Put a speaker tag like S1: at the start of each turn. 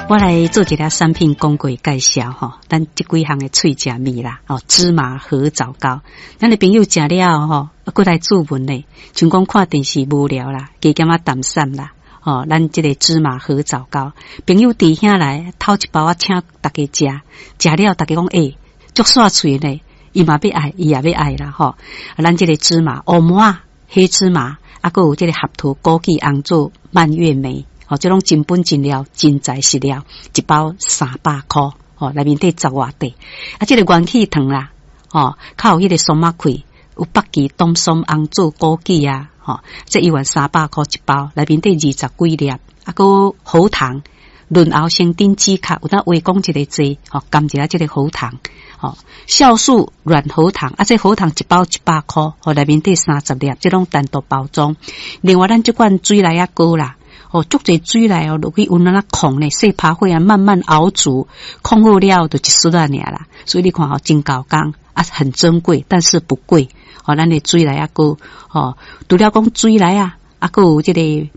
S1: 我来做一个产品广告介绍吼，咱这几项的脆食米啦，芝麻合枣糕，咱的朋友食了吼，过来注文咧，像讲看电视无聊啦，加减啊淡散啦，咱这个芝麻合枣糕，朋友弟兄来偷一包啊，请大家食，食了大家讲足煞脆咧，伊嘛要爱，伊也要爱啦吼。咱这个芝麻、黑麻、黑芝麻，还有这个合桃、枸杞、红枣、蔓越莓。这种真本真料真材实料，一包300块，内面底10外底。这个元气糖啦，靠有迄个松仔块，有北芪、冬松、红枣、枸杞啊，这一碗300块一包，内面底20几粒，个喉糖，润喉生丁止咳，有当话讲一个剂，甘一下这个喉糖，酵素软喉糖，这喉糖一包100块，内面底30粒，这种单独包装。另外，咱这款水来啊膏啦。足侪水来落去温那控咧，细拍火啊，慢慢熬煮，控好了就一丝仔尔啦。所以你看真高工很珍贵，但是不贵。咱的水来啊个除了讲水来啊，还有这个